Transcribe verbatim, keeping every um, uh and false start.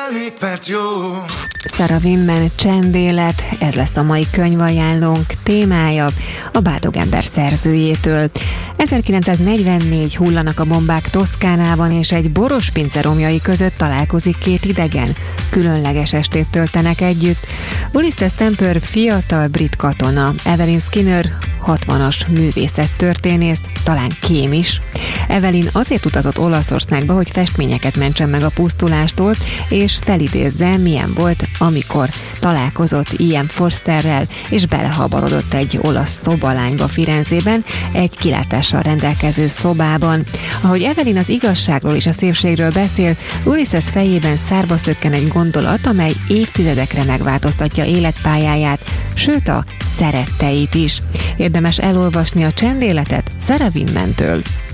elég, mert jó. Sarah Winman, Csendélet, ez lesz a mai könyvajánlónk témája a Bádog-ember szerzőjétől. ezerkilencszáznegyvennégy hullanak a bombák Toszkánában, és egy borospince romjai között találkozik két idegen. Különleges estét töltenek együtt. Ulysses Temper fiatal brit katona, Evelyn Skinner hatvanas művészettörténész, talán kém is. Evelyn azért utazott Olaszországba, hogy festményeket mentsen meg a pusztulástól, és felidézze, milyen volt, amikor találkozott Ian Forsterrel, és belehabarodott egy olasz szobalányba Firenzében, egy kilátással rendelkező szobában. Ahogy Evelyn az igazságról és a szépségről beszél, Ulysses fejében szárba szökken egy gondolat, amely évtizedekre megváltoztatja életpályáját, sőt a szeretteit is. Érdemes elolvasni a Csendéletet Sarah Winmantől.